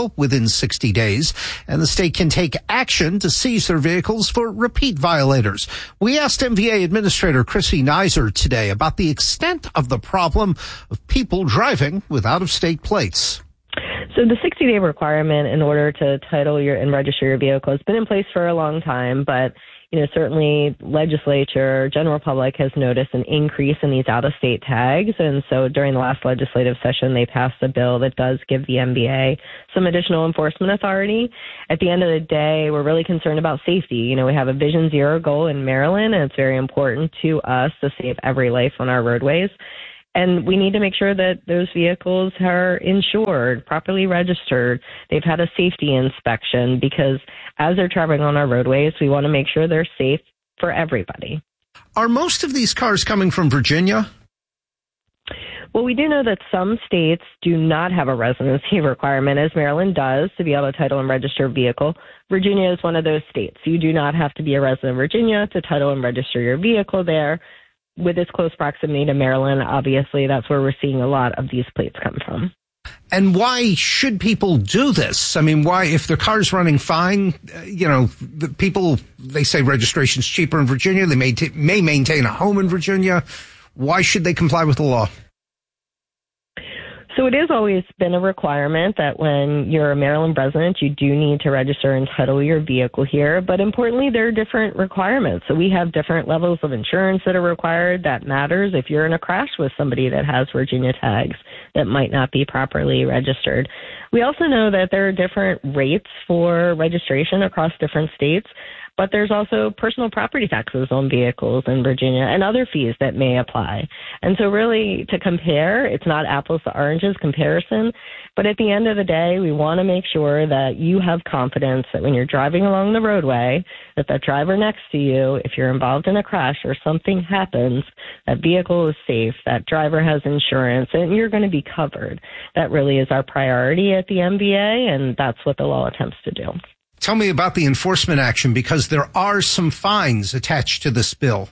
vehicle within sixty days, and the state can take action to seize their vehicles for repeat violators. We asked M V A Administrator Chrissy Nizer today about the extent of the problem of people driving with out-of-state plates. So the sixty-day requirement in order to title your and register your vehicle has been in place for a long time, but you know, certainly legislature, general public has noticed an increase in these out-of-state tags. And so during the last legislative session, they passed a bill that does give the M V A some additional enforcement authority. At the end of the day, we're really concerned about safety. You know, we have a Vision Zero goal in Maryland, and it's very important to us to save every life on our roadways. And we need to make sure that those vehicles are insured, properly registered. They've had a safety inspection, because as they're traveling on our roadways, we want to make sure they're safe for everybody. Are most of these cars coming from Virginia? Well, we do know that some states do not have a residency requirement, as Maryland does, to be able to title and register a vehicle. Virginia is one of those states. You do not have to be a resident of Virginia to title and register your vehicle there. With its close proximity to Maryland, obviously, that's where we're seeing a lot of these plates come from. And why should people do this? I mean, why, if their car's running fine, uh, you know, the people, they say registration's cheaper in Virginia. They may, t- may maintain a home in Virginia. Why should they comply with the law? So it has always been a requirement that when you're a Maryland resident, you do need to register and title your vehicle here. But importantly, there are different requirements. So we have different levels of insurance that are required. That matters if you're in a crash with somebody that has Virginia tags that might not be properly registered. We also know that there are different rates for registration across different states. But there's also personal property taxes on vehicles in Virginia and other fees that may apply. And so really, to compare, it's not apples to oranges comparison. But at the end of the day, we want to make sure that you have confidence that when you're driving along the roadway, that that driver next to you, if you're involved in a crash or something happens, that vehicle is safe, that driver has insurance, and you're going to be covered. That really is our priority at the M V A, and that's what the law attempts to do. Tell me about the enforcement action, because there are some fines attached to this bill.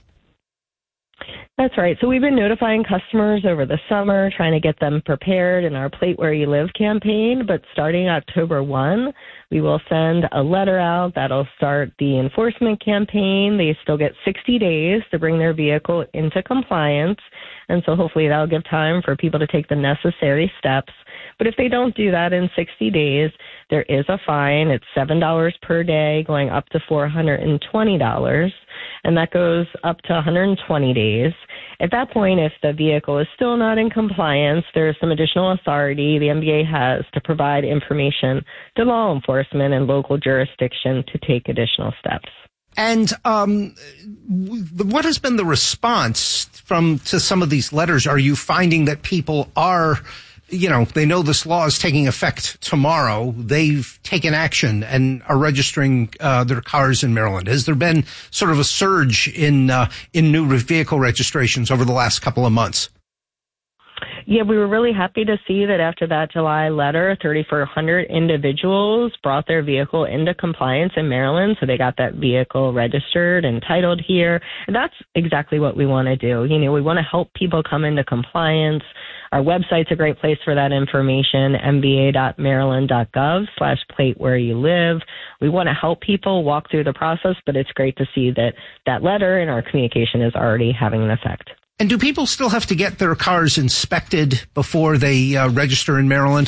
That's right. So we've been notifying customers over the summer, trying to get them prepared in our Plate Where You Live campaign. But starting October first, we will send a letter out that'll start the enforcement campaign. They still get sixty days to bring their vehicle into compliance. And so hopefully that'll give time for people to take the necessary steps. But if they don't do that in sixty days, there is a fine. It's seven dollars per day, going up to four hundred twenty dollars. And that goes up to one hundred twenty days. At that point, if the vehicle is still not in compliance, there's some additional authority the M V A has to provide information to law enforcement and local jurisdiction to take additional steps. And um, what has been the response from to some of these letters? Are you finding that people are, you know, they know this law is taking effect tomorrow, they've taken action and are registering uh, their cars in Maryland? Has there been sort of a surge in uh, in new vehicle registrations over the last couple of months? Yeah, we were really happy to see that after that July letter, thirty-four hundred individuals brought their vehicle into compliance in Maryland. So they got that vehicle registered and titled here. And that's exactly what we want to do. You know, we want to help people come into compliance. Our website's a great place for that information, m b a dot maryland dot gov slash plate where you live. We want to help people walk through the process, but it's great to see that that letter and our communication is already having an effect. And do people still have to get their cars inspected before they uh, register in Maryland?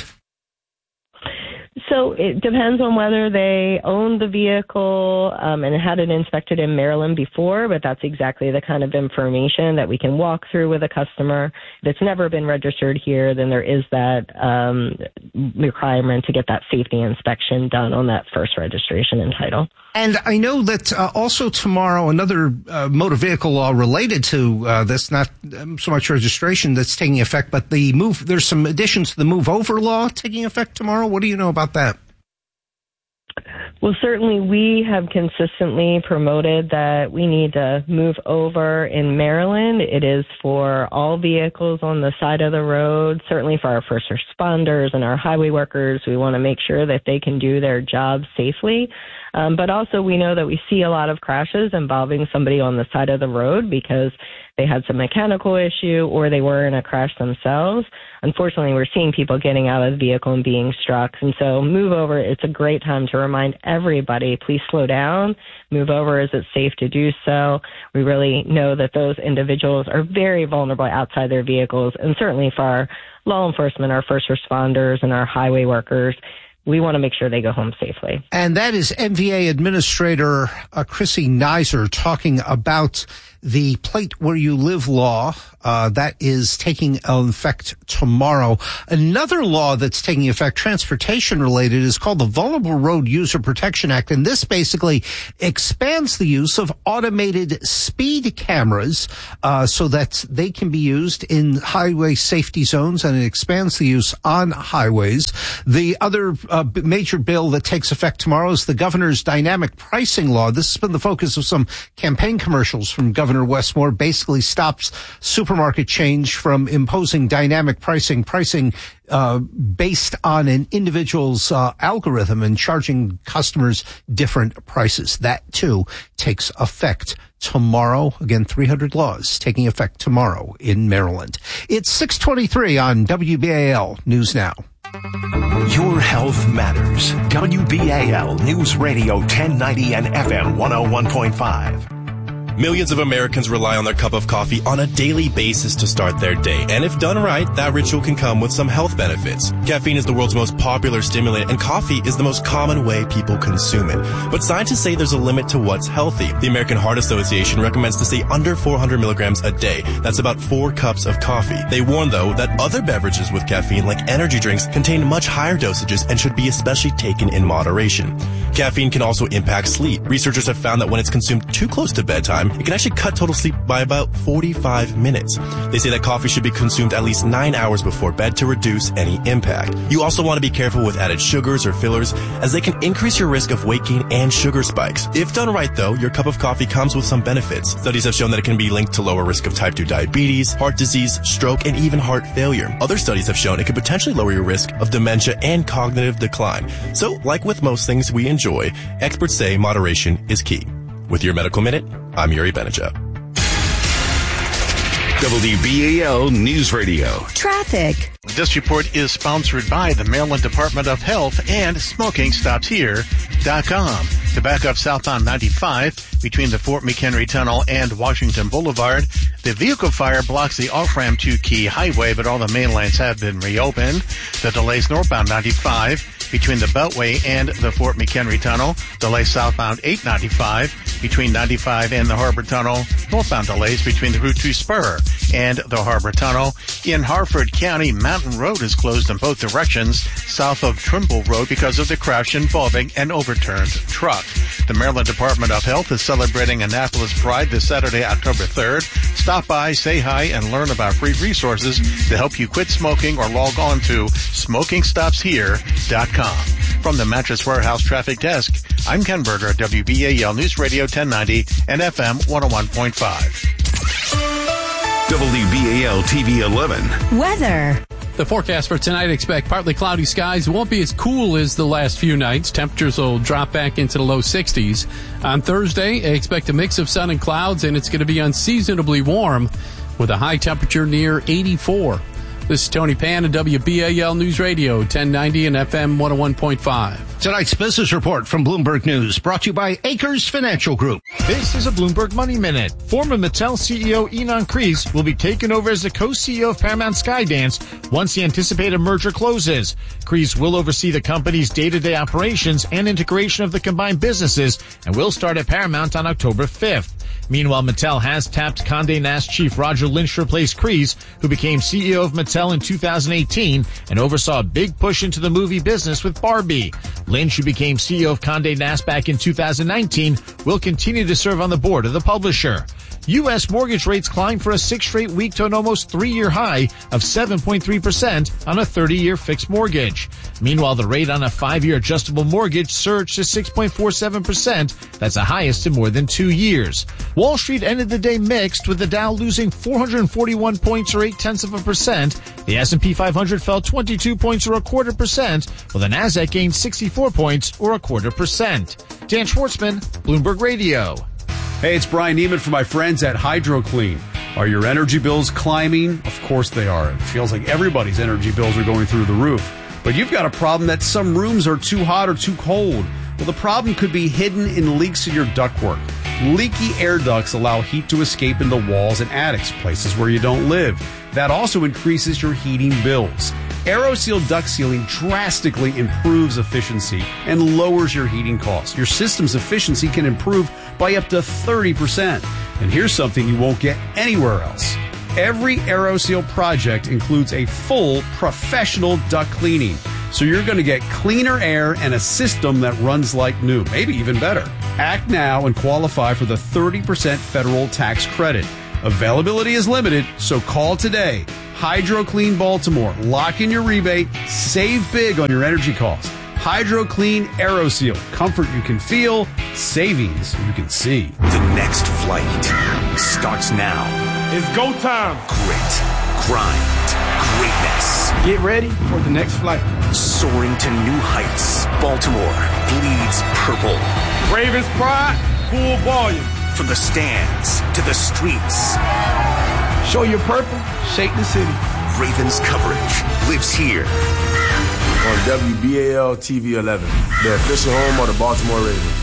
So it depends on whether they own the vehicle um, and had it inspected in Maryland before, but that's exactly the kind of information that we can walk through with a customer. If it's never been registered here, then there is that um, requirement to get that safety inspection done on that first registration and title. And I know that uh, also tomorrow another uh, motor vehicle law related to uh, this, not um, so much registration that's taking effect, but the move. There's some additions to the move over law taking effect tomorrow. What do you know about that? Well, certainly we have consistently promoted that we need to move over in Maryland. It is for all vehicles on the side of the road, certainly for our first responders and our highway workers. We want to make sure that they can do their job safely. Um, but also we know that we see a lot of crashes involving somebody on the side of the road because they had some mechanical issue or they were in a crash themselves. Unfortunately, we're seeing people getting out of the vehicle and being struck. And so move over. It's a great time to remind everybody, please slow down, move over. Is it safe to do so? We really know that those individuals are very vulnerable outside their vehicles. And certainly for our law enforcement, our first responders, and our highway workers, we want to make sure they go home safely. And that is M V A Administrator uh, Chrissy Nizer talking about the Plate Where You Live law. Uh, that is taking effect tomorrow. Another law that's taking effect, transportation related, is called the Vulnerable Road User Protection Act. And this basically expands the use of automated speed cameras, uh, so that they can be used in highway safety zones, and it expands the use on highways. The other uh, major bill that takes effect tomorrow is the governor's dynamic pricing law. This has been the focus of some campaign commercials from Governor Westmore. Basically stops supermarket change from imposing dynamic pricing, pricing uh, based on an individual's uh, algorithm and charging customers different prices. That, too, takes effect tomorrow. Again, three hundred laws taking effect tomorrow in Maryland. It's six twenty-three on W B A L News Now. Your health matters. W B A L News Radio ten ninety and F M one oh one point five. Millions of Americans rely on their cup of coffee on a daily basis to start their day. And if done right, that ritual can come with some health benefits. Caffeine is the world's most popular stimulant, and coffee is the most common way people consume it. But scientists say there's a limit to what's healthy. The American Heart Association recommends to stay under four hundred milligrams a day. That's about four cups of coffee. They warn, though, that other beverages with caffeine, like energy drinks, contain much higher dosages and should be especially taken in moderation. Caffeine can also impact sleep. Researchers have found that when it's consumed too close to bedtime, it can actually cut total sleep by about forty-five minutes. They say that coffee should be consumed at least nine hours before bed to reduce any impact. You also want to be careful with added sugars or fillers, as they can increase your risk of weight gain and sugar spikes. If done right, though, your cup of coffee comes with some benefits. Studies have shown that it can be linked to lower risk of type two diabetes, heart disease, stroke, and even heart failure. Other studies have shown it could potentially lower your risk of dementia and cognitive decline. So, like with most things we enjoy, experts say moderation is key. With your Medical Minute, I'm Yuri Benajab. W B A L News Radio. Traffic. This report is sponsored by the Maryland Department of Health and Smoking Stops Here dot com. To back up southbound ninety-five between the Fort McHenry Tunnel and Washington Boulevard, the vehicle fire blocks the off-ramp to Key Highway, but all the main lanes have been reopened. The delays northbound ninety-five between the Beltway and the Fort McHenry Tunnel. Delays southbound eight ninety-five between ninety-five and the Harbor Tunnel. Northbound delays between the Route two Spur and the Harbor Tunnel. In Harford County, Mountain Road is closed in both directions south of Trimble Road because of the crash involving an overturned truck. The Maryland Department of Health is celebrating Annapolis Pride this Saturday, October third. Stop by, say hi, and learn about free resources to help you quit smoking, or log on to smoking stops here dot com. From the Mattress Warehouse Traffic Desk, I'm Ken Berger, W B A L News Radio ten ninety and F M one oh one point five. W B A L T V eleven. Weather. The forecast for tonight, expect partly cloudy skies. It won't be as cool as the last few nights. Temperatures will drop back into the low sixties. On Thursday, expect a mix of sun and clouds, and it's going to be unseasonably warm with a high temperature near eighty-four. This is Tony Pan at W B A L News Radio, ten ninety and F M one oh one point five. Tonight's business report from Bloomberg News, brought to you by Acres Financial Group. This is a Bloomberg Money Minute. Former Mattel C E O Ynon Kreiz will be taken over as the co-C E O of Paramount Skydance once the anticipated merger closes. Kreiz will oversee the company's day-to-day operations and integration of the combined businesses, and will start at Paramount on October fifth. Meanwhile, Mattel has tapped Condé Nast chief Roger Lynch to replace Kreiz, who became C E O of Mattel in two thousand eighteen and oversaw a big push into the movie business with Barbie. Lynch, who became C E O of Condé Nast back in two thousand nineteen, will continue to serve on the board of the publisher. U S mortgage rates climbed for a sixth straight week to an almost three-year high of seven point three percent on a thirty-year fixed mortgage. Meanwhile, the rate on a five-year adjustable mortgage surged to six point four seven percent. That's the highest in more than two years. Wall Street ended the day mixed, with the Dow losing four hundred forty-one points, or eight-tenths of a percent. The S and P five hundred fell twenty-two points, or a quarter percent, while the Nasdaq gained sixty-four points, or a quarter percent. Dan Schwartzman, Bloomberg Radio. Hey, it's Brian Neiman from my friends at HydroClean. Are your energy bills climbing? Of course they are. It feels like everybody's energy bills are going through the roof. But you've got a problem that some rooms are too hot or too cold. Well, the problem could be hidden in leaks in your ductwork. Leaky air ducts allow heat to escape into walls and attics, places where you don't live. That also increases your heating bills. AeroSeal duct sealing drastically improves efficiency and lowers your heating costs. Your system's efficiency can improve by up to thirty percent. And here's something you won't get anywhere else. Every AeroSeal project includes a full professional duct cleaning. So you're going to get cleaner air and a system that runs like new, maybe even better. Act now and qualify for the thirty percent federal tax credit. Availability is limited, so call today. HydroClean Baltimore. Lock in your rebate. Save big on your energy costs. HydroClean AeroSeal. Comfort you can feel. Savings you can see. The next flight starts now. It's go time. Grit, grind, greatness. Get ready for the next flight. Soaring to new heights. Baltimore bleeds purple. Ravens pride, full volume. From the stands to the streets. Show your purple, shake the city. Ravens coverage lives here. On W B A L T V eleven, the official home of the Baltimore Ravens.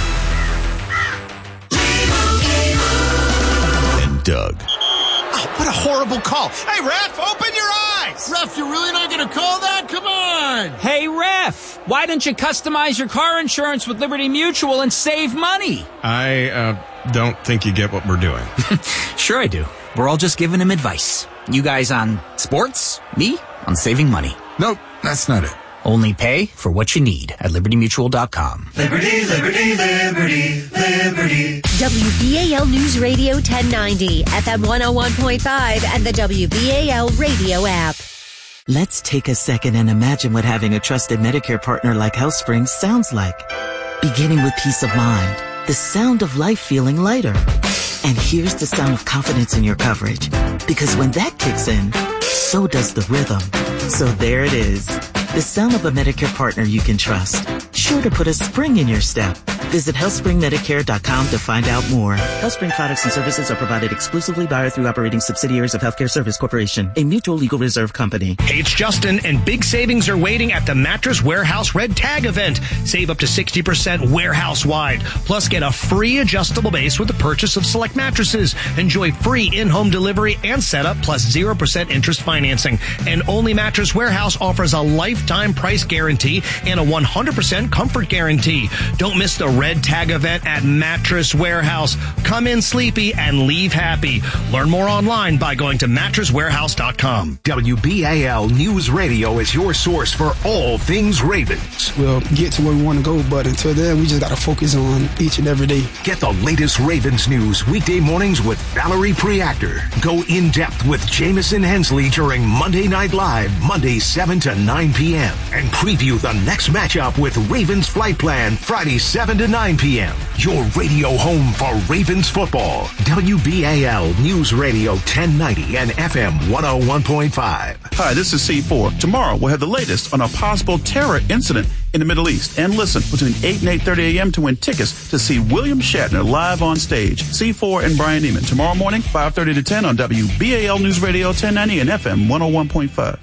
And Doug. Oh, what a horrible call. Hey, ref, open your eyes. Ref, you're really not going to call that? Come on. Hey, ref, why don't you customize your car insurance with Liberty Mutual and save money? I uh, don't think you get what we're doing. Sure I do. We're all just giving him advice. You guys on sports, me on saving money. Nope, that's not it. Only pay for what you need at liberty mutual dot com. Liberty, liberty, liberty, liberty. W B A L News Radio ten ninety, F M one oh one point five, and the W B A L radio app. Let's take a second and imagine what having a trusted Medicare partner like HealthSpring sounds like. Beginning with peace of mind, the sound of life feeling lighter. And here's the sound of confidence in your coverage. Because when that kicks in, so does the rhythm. So there it is. The sound of a Medicare partner you can trust. Sure to put a spring in your step. Visit health spring medicare dot com to find out more. HealthSpring products and services are provided exclusively by or through operating subsidiaries of Healthcare Service Corporation, a mutual legal reserve company. Hey, it's Justin, and big savings are waiting at the Mattress Warehouse Red Tag event. Save up to sixty percent warehouse-wide. Plus, get a free adjustable base with the purchase of select mattresses. Enjoy free in-home delivery and setup, plus zero percent interest financing. And only Mattress Warehouse offers a lifetime price guarantee and a one hundred percent comfort guarantee. Don't miss the Red Tag event at Mattress Warehouse. Come in sleepy and leave happy. Learn more online by going to mattress warehouse dot com. W B A L News Radio is your source for all things Ravens. We'll get to where we want to go, but until then, we just got to focus on each and every day. Get the latest Ravens news weekday mornings with Valerie Preactor. Go in depth with Jamison Hensley during Monday Night Live, Monday seven to nine p.m. And preview the next matchup with Ravens Flight Plan, Friday seven to nine p.m. Your radio home for Ravens football. W B A L News Radio ten ninety and F M one oh one point five. Hi, this is C four. Tomorrow we'll have the latest on a possible terror incident in the Middle East. And listen, between eight and eight thirty a.m. to win tickets to see William Shatner live on stage. C four and Brian Neiman. Tomorrow morning, five thirty to ten on W B A L News Radio ten ninety and F M one oh one point five.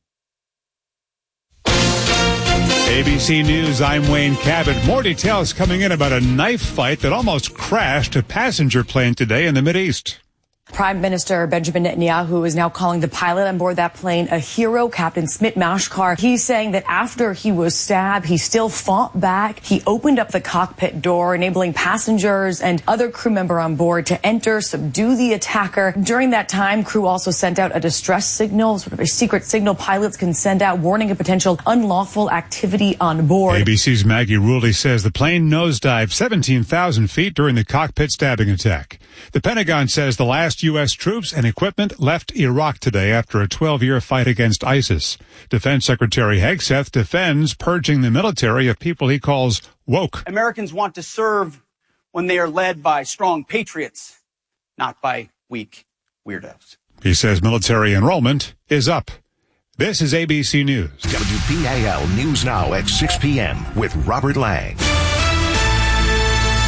A B C News, I'm Wayne Cabot. More details coming in about a knife fight that almost crashed a passenger plane today in the Mideast. Prime Minister Benjamin Netanyahu is now calling the pilot on board that plane a hero, Captain Smit Mashkar. He's saying that after he was stabbed, he still fought back. He opened up the cockpit door, enabling passengers and other crew member on board to enter, subdue the attacker. During that time, crew also sent out a distress signal, sort of a secret signal pilots can send out, warning of potential unlawful activity on board. A B C's Maggie Ruley says the plane nosedived seventeen thousand feet during the cockpit stabbing attack. The Pentagon says the last U S troops and equipment left Iraq today after a twelve-year fight against ISIS. Defense Secretary Hegseth defends purging the military of people he calls woke. Americans want to serve when they are led by strong patriots, not by weak weirdos. He says military enrollment is up. This is A B C News. W B A L News Now at six p.m. with Robert Lang.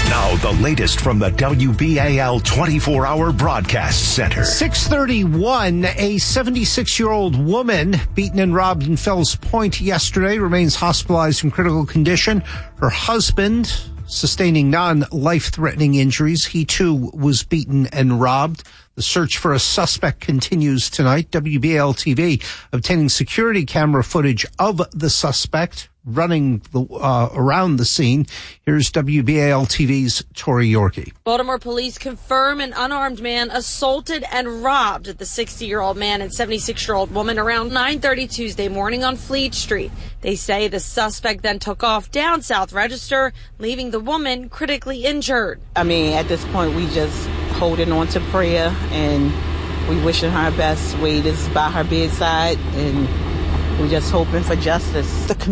Now the latest from the W B A L twenty-four hour Broadcast Center. six thirty-one, a seventy-six-year-old woman beaten and robbed in Fells Point yesterday remains hospitalized in critical condition. Her husband sustaining non-life-threatening injuries. He, too, was beaten and robbed. The search for a suspect continues tonight. W B A L T V obtaining security camera footage of the suspect running the, uh, around the scene. Here's W B A L T V's Tori Yorkie. Baltimore police confirm an unarmed man assaulted and robbed the sixty-year-old man and seventy-six-year-old woman around nine thirty Tuesday morning on Fleet Street. They say the suspect then took off down South Register, leaving the woman critically injured. I mean, at this point, we just holding on to prayer, and we wishing her best. Wade is by her bedside, and we just hoping for justice. The